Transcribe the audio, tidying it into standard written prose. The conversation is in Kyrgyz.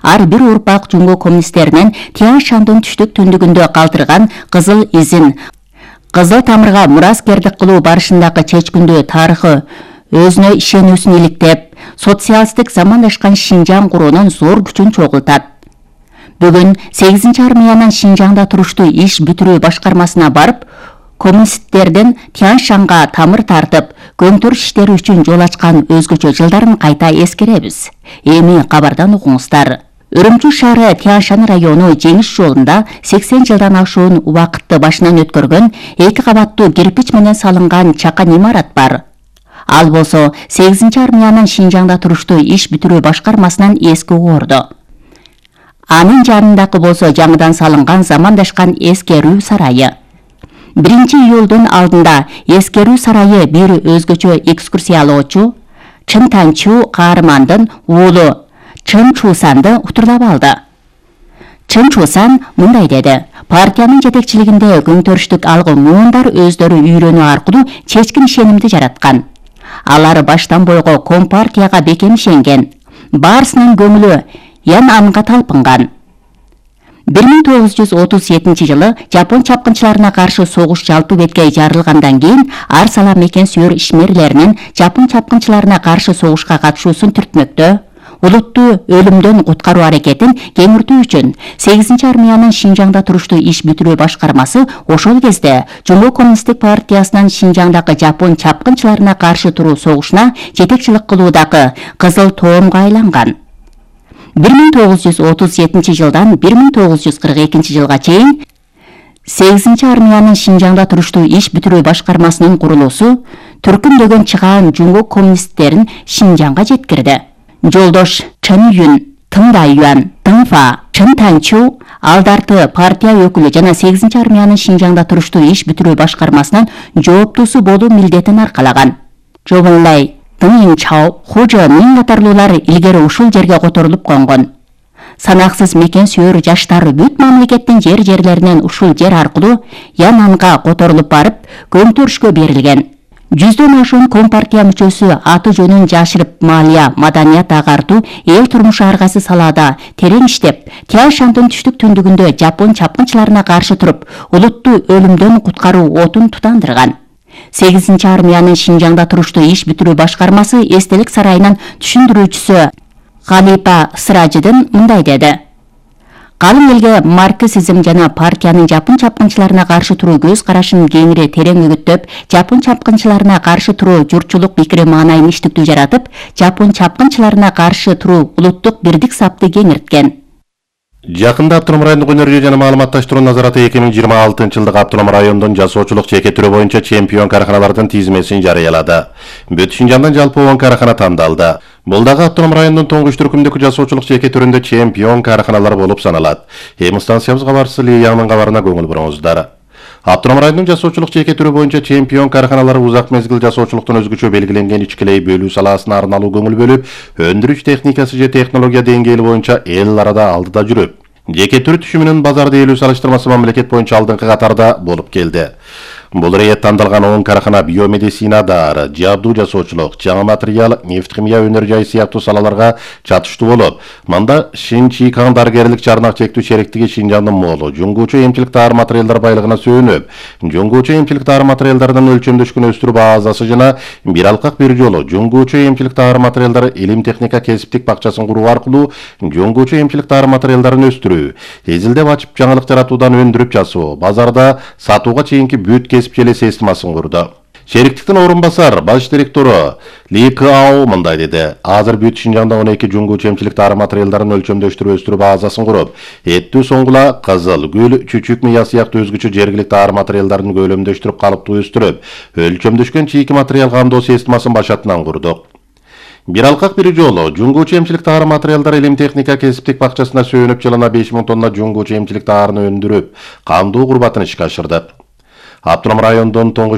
ар бир урпак Жумго коммунисттеринин Тянь Шандын түштүк түндүгүндө калтырган кызыл изин, кызыл тамырга мураскердик кылуу барышындагы чечкиндүү тарыхы өзүнө ишенүүсүн иликтеп, социалисттик замандашкан Шинжаң куруунун зор күчүн чогултат. Бүгүн 8 армиянын Шинжаңда туруштуу иш бүтүрүү башкармасына барып, коммунисттердин Тянь Шанга тамыр тартып, көмтөрүш иштери үчүн жол ачкан өзгөчө жылдарын кайта эскеребиз. Эми кабардан угуңуздар. Үрүмчү шаары Тянь Шань району жеңиш жолунда 80 жылдан ашуун убакытты башынан өткөргөн 2 кабаттуу кирпич менен салынган чакан имарат бар. Ал болсо 8 армиянын Шинжаңда туруштуу иш бүтүрүү башкармасынан эски орду. Анын жанындагы болсо жаңыдан салынган замандашкан эскерүү сарайы. 1 июлдун алдында эскерүү сарайы бир өзгөчө экскурсиялоочу Чын Танчу каармандын уулу Чын Чуsanды утурлап алды. Чын Чуsan мындай деди: партиянын жетекчилигинде көмтөрүштүк алгы муундар өздөрү үйрөнүү аркылуу чечкин ишенимди жараткан. Алар баштан бойго компартияга бекем ишенген. Баарысынын көңүлү ян анга талпынган. 1937 жылы Жапон чапкынчыларына каршы согуш жалпы бетке жарылгандан кийин ар сала мекен сүйөр ишмерлеринин Жапон чапкынчыларына каршы согушка катышуусун түртмөктө, улутту өлүмдөн куткаруу аракетин кеңиртүү үчүн 8 армиянын Шинжаңда туруштуу иш бүтүрүү башкармасы ошол кезде Жумго коммунисттик партиясынын Шинжаңдагы Жапон чапкынчыларына каршы туруу согушуна жетекчилик кылуудагы кызыл тоомго айланган. 1937 жылдан 1942 жылга чейин 8 армиянын Шинжаңда туруштуу иш бүтүрүү башкармасынын курулуусу түркүмдөгөн чыгаан Жумго коммунисттерин Шинжаңга жеткирди. Жолдош Чын Юн, Тын Дайюан, Тынфа, Чын Танчу алдарты партия өкүлү жана 8 армиянын Шинжаңда туруштуу иш бүтүрүү башкармасынын жооптуусу болуу милдетин аркалаган. Жобонлай Дын Чао, Хожо Мин катарлуулар илгери ушул жерге которулуп конгон. Санаксыз мекен сүйөр жаштар бүт мамлекеттин жерлеринен ушул жер аркылуу Янанга которулуп барып, көмтөрүшкө берилген. Жүздөн ашуун компартия мүчөсү аты жөнүн жашырып малия, маданият агартуу, эл турмушу ар кайсы салаада терең иштеп, Тянь Шандын түштүк түндүгүндө Жапон чапкынчыларына каршы туруп, улутту өлүмдөн куткаруу отун тутандырган. 8 армиянын Шинжаңда туруштуу иш бүтүрүү башкармасы эстелик сарайынын түшүндүрүүчүсү Халипа Сыражыдын мындай деди: Калың элге марксизм жана партиянын Жапон чапкынчыларына каршы туруу көз карашын кеңири терең үгүттөп, Жапон чапкынчыларына каршы туруу журтчулук пикири маанайын иштиктүү жаратып, Жапон чапкынчыларына каршы туруу улуттук бирдик сапты кеңирткен. Жакында Автоном райондук өнөргө жана маалыматташтыруу назараты 2026-жылдык Автоном райондун жасоочулук жеке түрү боюнча чемпион караханалардын тизмесин жарыялады. Бүт Шинжаңдан жалпы 10 карахана тандалды. Бул дагы Автоном райондун тоңгуч түркүмдөгү жасоочулук жеке түрүндө чемпион караханалар болуп саналат. Эми станциябыз кабарчысы Лиянын кабарына көңүл буруңуздар. Автоном райондун жасоочулук жеке түрү боюнча чемпион караханалары узак мезгил жасоочулуктун өзгөчө белгиленген ичкилей бөлүү саласына арналуу көңүл бөлүп, өндүрүш техникасы же технология деңгээли боюнча эл арада алдыда жүрүп, жеке түр түшүмүнүн базарда ээлүү салыштырмасы мамлекет боюнча алдыңкы катарда болуп келди. Бул рейет тандалган 10 карахана биомедицина дары, жабдуу жасоочулук, жаңы материал, нефтхимия өнөр жай сыяктуу салаларга чатыштуу болуп, мында Шинчикан дарыгерлик чарнак чектүү шериктиги Шинжаңдын молу, жуңгуучу эмчилик таар материалдар байлыгына сөөнүп, жуңгуучу эмчилик таар материалдардын өлчөмдөшкүн өстүрүү базасы жана бир алкак бир жолу жуңгуучу эмчилик таар материалдары илим техника кесиптик бакчасын куруу аркылуу жуңгуучу эмчилик таар материалдарын өстүрүү, эзилдеп ачып жаңылык жаратуудан өндүрүп жасоо, базарда сатууга чейинки бүт кесипчилик системасын курду. Шериктиктин орун басар баш директору Ли Као мындай деди: азыр бүт Шинжаңда 12 жуңгуучу эмчилик таар материалдарын өлчөмдөштүрүү өстүрүү базасын куруп, эттүү соңгула, кызыл, гүл, чүчүк мыя сыяктуу өзгөчө жергиликтүү таар материалдарын көлөмдөштүрүп калыптуу өстүрүп, өлчөмдөшкөн чийки материал кандоо системасын башатынан курдук. Бир алкак бир жолу жуңгуучу эмчилик таар материалдар илим техника кесиптик бакчасына сөөнүп жылына 5000 тонна жуңгуучу эмчилик таарыны өндүрүп, кандуу курбатын ишке ашырды. Автоном райондун тоңгуч